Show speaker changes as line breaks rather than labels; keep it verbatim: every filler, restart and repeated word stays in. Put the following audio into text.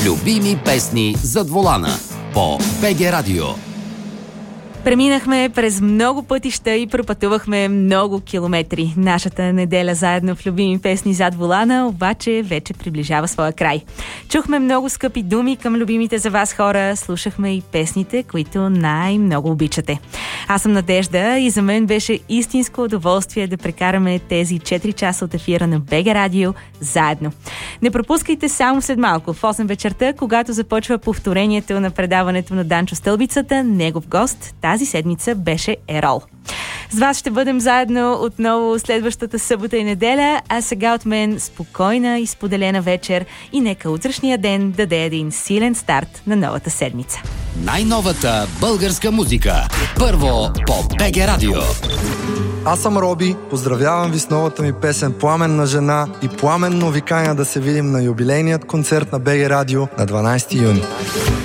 Любими песни зад волана по БГ Радио.
Преминахме през много пътища и пропътувахме много километри. Нашата неделя заедно в любими песни зад волана обаче вече приближава своя край. Чухме много скъпи думи към любимите за вас хора, слушахме и песните, които най-много обичате. Аз съм Надежда и за мен беше истинско удоволствие да прекараме тези четири часа от ефира на БГ Радио заедно. Не пропускайте само след малко в осем вечерта, когато започва повторението на предаването на Данчо Стълбицата, негов гост тази седмица беше Ерол. С вас ще бъдем заедно отново следващата събота и неделя, а сега от мен спокойна и споделена вечер и нека утрешния ден даде един силен старт на новата седмица.
Най-новата българска музика. Първо по БГ Радио.
Аз съм Роби, поздравявам ви с новата ми песен "Пламенна жена" и пламенно ви каня да се видим на юбилейният концерт на БГ Радио на дванайсети юни.